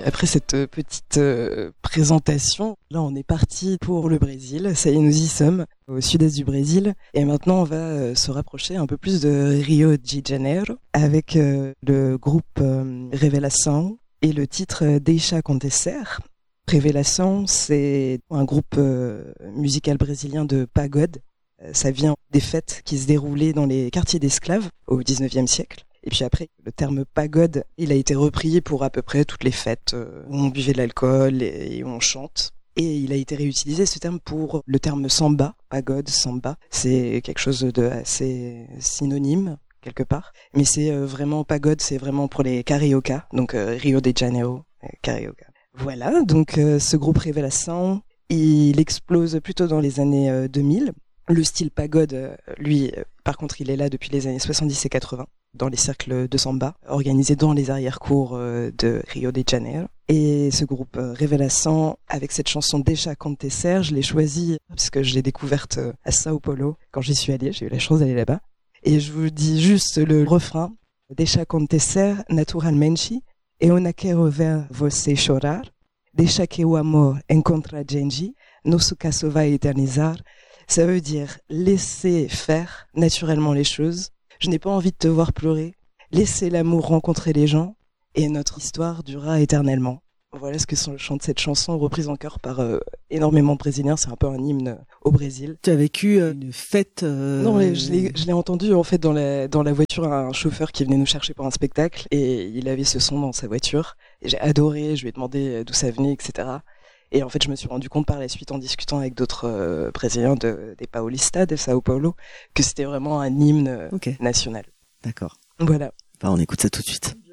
Après cette petite présentation, là on est parti pour le Brésil. Ça y est, nous y sommes, au sud-est du Brésil. Et maintenant on va se rapprocher un peu plus de Rio de Janeiro avec le groupe Revelação et le titre Deixa Acontecer. Revelação, c'est un groupe musical brésilien de pagode. Ça vient des fêtes qui se déroulaient dans les quartiers d'esclaves au XIXe siècle. Et puis après, le terme pagode, il a été repris pour à peu près toutes les fêtes où on buvait de l'alcool et où on chante. Et il a été réutilisé ce terme pour le terme samba, pagode, samba. C'est quelque chose de assez synonyme quelque part. Mais c'est vraiment pagode, c'est vraiment pour les carioca, donc Rio de Janeiro, carioca. Voilà, donc ce groupe Revelação, il explose plutôt dans les années 2000. Le style pagode, lui, par contre, il est là depuis les années 70 et 80, dans les cercles de samba, organisés dans les arrière-cours de Rio de Janeiro. Et ce groupe Revelação, avec cette chanson Deixa Acontecer, je l'ai choisi parce que je l'ai découverte à Sao Paulo quand j'y suis allée, j'ai eu la chance d'aller là-bas. Et je vous dis juste le refrain, Deixa Acontecer naturalmente, eu não quero ver você chorar, deixa que o amor encontre a gente, nosso caso vai eternizar. Ça veut dire laisser faire naturellement les choses. Je n'ai pas envie de te voir pleurer. Laisser l'amour rencontrer les gens et notre histoire durera éternellement. Voilà ce que chante cette chanson reprise en chœur par énormément de Brésiliens. C'est un peu un hymne au Brésil. Tu as vécu une fête Non, mais je l'ai entendu en fait dans la voiture, un chauffeur qui venait nous chercher pour un spectacle et il avait ce son dans sa voiture. Et j'ai adoré, je lui ai demandé d'où ça venait, etc. Et en fait, je me suis rendu compte par la suite en discutant avec d'autres Brésiliens des Paulistas, de Sao Paulo, que c'était vraiment un hymne national. D'accord. Voilà. Bah, on écoute ça tout de suite.